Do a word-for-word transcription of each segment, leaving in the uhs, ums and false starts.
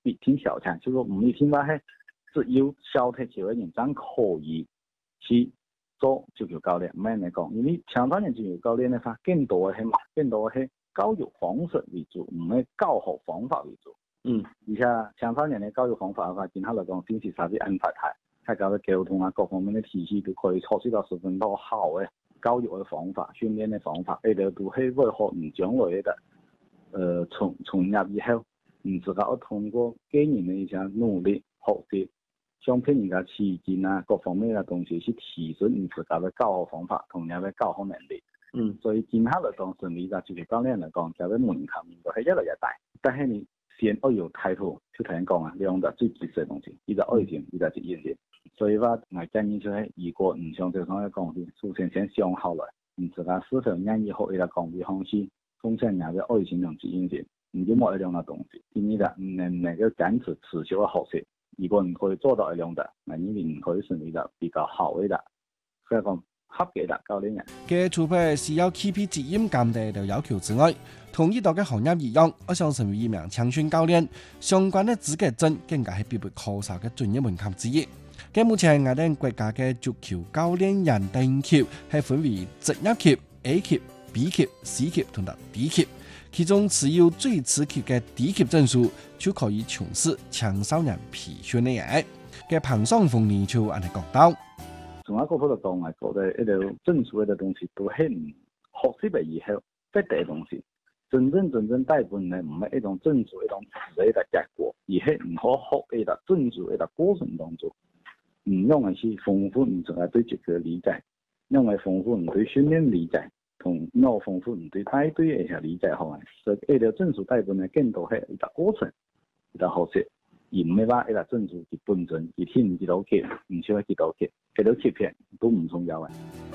比挺小強，就說唔一定話係只有小踢球嘅人真可以去做足球教練，唔係嚟講，因為青少年足球教練嘅話，更多嘅係更多嘅係教育方式為主，唔係教學方法為主。嗯，而且青少年嘅教育方法嘅話，今下嚟講，電視上啲安排太，大家嘅溝通啊，各方面嘅體系都可以措施到十分多好嘅教育嘅方法、訓練嘅方法，呢度都係為學唔將來嘅，呃，從從入以後，唔自家要通過個人嘅一些努力學習，相片人家資金啊，各方面嘅東西去提升你自家嘅教學方法同埋嘅教學能力。嗯，所以今下嚟講，順利就足球教練嚟講，佢嘅門檻應該係越來越大，但係你先要有態度，就頭先講啊，兩個最基礎嘅東西，一個愛情，一個係認真。所以話我建議就係，如果唔想這種嘅講嘅，首先先想好來，你自家是否願意學一個講嘅方式，奉獻人嘅愛情同責任心，你就冇一兩個東西。第二個，唔能能夠堅持持續嘅學習，如果唔可以做到一兩個，那你唔可以順利到比較好嘅，所以講合格嘅教練人。 嘅除非需要 K P 責任監嘅嘅要求之外，同意到嘅行業一樣，我想成為一名青訓教練，相關嘅資格證更加係必不可少嘅專業門檻之一。嘅目前我哋國家嘅足球教練人等級係分為職業級、A 級、B 級、C 級同埋 D 級，其中持有最次級嘅 D 級證書就可以從事青少年培訓嘅人。嘅彭爽鳳年就按嚟講到， 從一個角度講嚟講咧，一條證書嘅東西都係唔學習嘅以後得嘅東西，真正真正大部分咧唔係一種證書一種詞嘅結果，而係唔可學嘅證書嘅過程當中。唔用嚟去豐富你自己對足球嘅理解，用嚟豐富你對訓練理解，同用豐富你對帶隊嘅一些理解好啊。所以呢條證書大部分咧更多係一個過程，一個學習，而唔係話一個證書嘅本身，佢填幾多級，唔需要幾多級，幾多級片都唔重要嘅。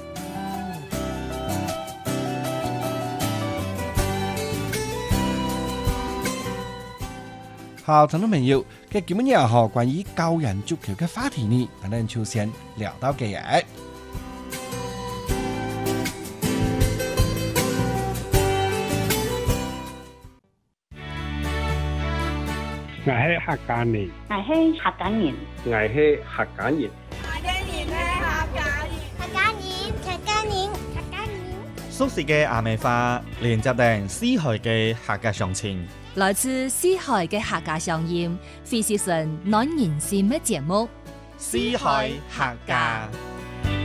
好，聽眾朋友，嘅今日又關於教人足球嘅話題呢，我哋就先聊到這裡。 我係客家人， 我係客家人， 我係客家人， 客家人係客家人， 客家人，客家人，客家人。 熟悉嘅阿美話，連接定四海嘅客家鄉情。 來自四海嘅客家鄉音，非是純暖人心嘅節目。 四海客家。